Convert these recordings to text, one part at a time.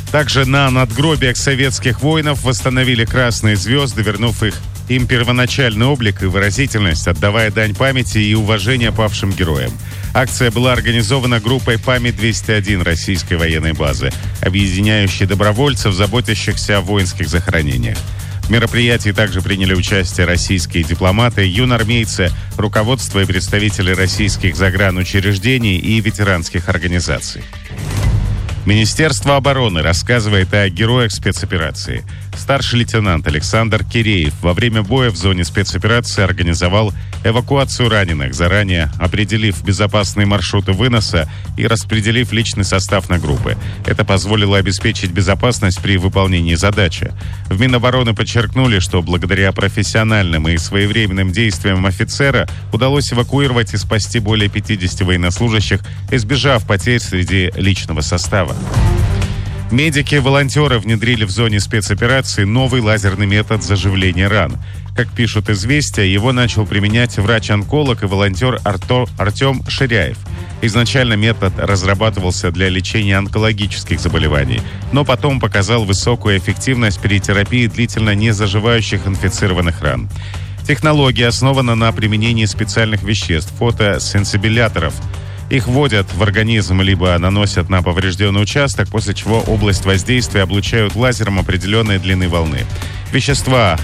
Также на надгробиях советских воинов восстановили красные звезды, вернув им первоначальный облик и выразительность, отдавая дань памяти и уважения павшим героям. Акция была организована группой «Память-201» российской военной базы, объединяющей добровольцев, заботящихся о воинских захоронениях. В мероприятии также приняли участие российские дипломаты, юноармейцы, руководство и представители российских загранучреждений и ветеранских организаций. Министерство обороны рассказывает о героях спецоперации. Старший лейтенант Александр Киреев во время боя в зоне спецоперации организовал эвакуацию раненых, заранее определив безопасные маршруты выноса и распределив личный состав на группы. Это позволило обеспечить безопасность при выполнении задачи. В Минобороны подчеркнули, что благодаря профессиональным и своевременным действиям офицера удалось эвакуировать и спасти более 50 военнослужащих, избежав потерь среди личного состава. Медики-волонтеры внедрили в зоне спецоперации новый лазерный метод заживления ран. Как пишут «Известия», его начал применять врач-онколог и волонтер Артем Ширяев. Изначально метод разрабатывался для лечения онкологических заболеваний, но потом показал высокую эффективность при терапии длительно не заживающих инфицированных ран. Технология основана на применении специальных веществ, фотосенсибиляторов. Их вводят в организм либо наносят на поврежденный участок, после чего область воздействия облучают лазером определенной длины волны. Вещества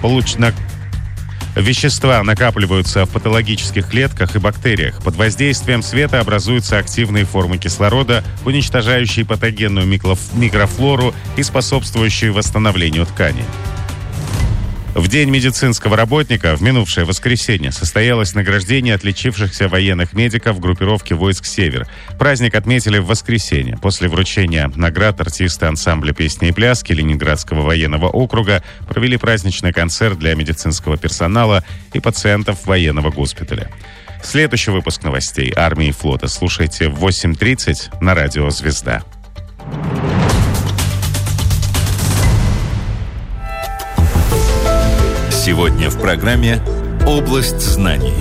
накапливаются в патологических клетках и бактериях. Под воздействием света образуются активные формы кислорода, уничтожающие патогенную микрофлору и способствующие восстановлению тканей. В День медицинского работника в минувшее воскресенье состоялось награждение отличившихся военных медиков группировки войск «Север». Праздник отметили в воскресенье. После вручения наград артисты ансамбля песни и пляски Ленинградского военного округа провели праздничный концерт для медицинского персонала и пациентов военного госпиталя. Следующий выпуск новостей армии и флота слушайте в 8:30 на радио «Звезда». Сегодня в программе «Область знаний».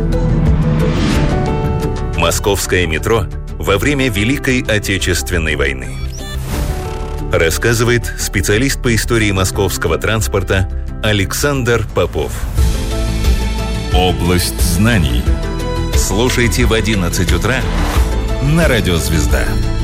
Московское метро во время Великой Отечественной войны. Рассказывает специалист по истории московского транспорта Александр Попов. «Область знаний». Слушайте в 11 утра на радио «Звезда».